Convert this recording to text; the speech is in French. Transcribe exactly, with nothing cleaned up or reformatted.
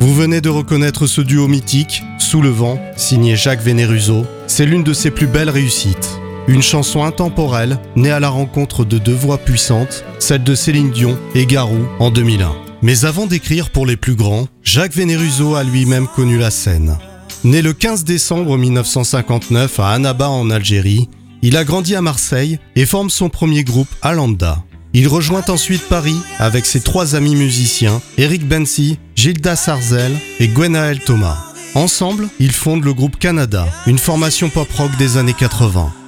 Vous venez de reconnaître ce duo mythique, Sous le vent, signé Jacques Venéruso. C'est l'une de ses plus belles réussites. Une chanson intemporelle, née à la rencontre de deux voix puissantes, celle de Céline Dion et Garou en deux mille un. Mais avant d'écrire pour les plus grands, Jacques Venéruso a lui-même connu la scène. Né le quinze décembre mille neuf cent cinquante-neuf à Annaba en Algérie, il a grandi à Marseille et forme son premier groupe à Lambda. Il rejoint ensuite Paris avec ses trois amis musiciens, Eric Bensi, Gilda Sarzel et Gwenaël Thomas. Ensemble, ils fondent le groupe Canada, une formation pop-rock des années quatre-vingts.